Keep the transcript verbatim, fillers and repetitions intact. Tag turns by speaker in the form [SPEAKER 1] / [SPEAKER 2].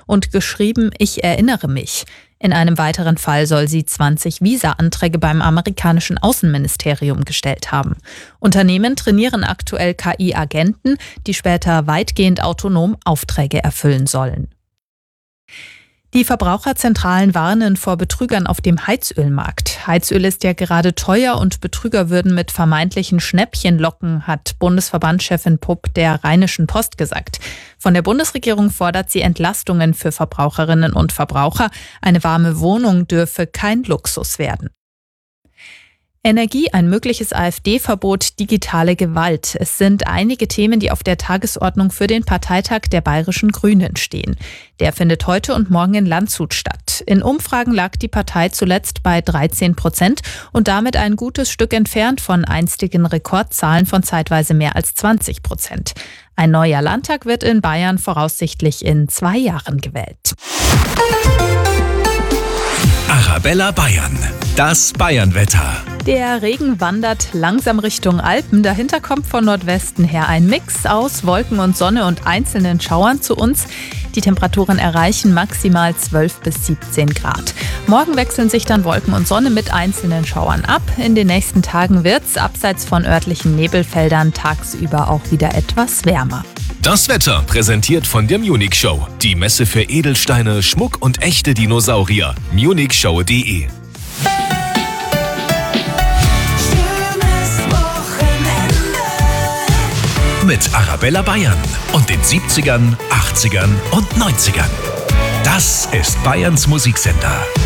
[SPEAKER 1] und geschrieben Ich erinnere mich. In einem weiteren Fall soll sie zwanzig Visa-Anträge beim amerikanischen Außenministerium gestellt haben. Unternehmen trainieren aktuell K I-Agenten, die später weitgehend autonom Aufträge erfüllen sollen. Die Verbraucherzentralen warnen vor Betrügern auf dem Heizölmarkt. Heizöl ist ja gerade teuer und Betrüger würden mit vermeintlichen Schnäppchen locken, hat Bundesverbandschefin Pupp der Rheinischen Post gesagt. Von der Bundesregierung fordert sie Entlastungen für Verbraucherinnen und Verbraucher. Eine warme Wohnung dürfe kein Luxus werden. Energie, ein mögliches AfD-Verbot, digitale Gewalt. Es sind einige Themen, die auf der Tagesordnung für den Parteitag der Bayerischen Grünen stehen. Der findet heute und morgen in Landshut statt. In Umfragen lag die Partei zuletzt bei dreizehn Prozent und damit ein gutes Stück entfernt von einstigen Rekordzahlen von zeitweise mehr als zwanzig Prozent. Ein neuer Landtag wird in Bayern voraussichtlich in zwei Jahren gewählt.
[SPEAKER 2] Arabella Bayern, das Bayernwetter.
[SPEAKER 1] Der Regen wandert langsam Richtung Alpen. Dahinter kommt von Nordwesten her ein Mix aus Wolken und Sonne und einzelnen Schauern zu uns. Die Temperaturen erreichen maximal zwölf bis siebzehn Grad. Morgen wechseln sich dann Wolken und Sonne mit einzelnen Schauern ab. In den nächsten Tagen wird's abseits von örtlichen Nebelfeldern tagsüber auch wieder etwas wärmer.
[SPEAKER 2] Das Wetter präsentiert von der Munich Show. Die Messe für Edelsteine, Schmuck und echte Dinosaurier. munich show punkt de Mit Arabella Bayern und den siebzigern, achtzigern und neunzigern. Das ist Bayerns Musiksender.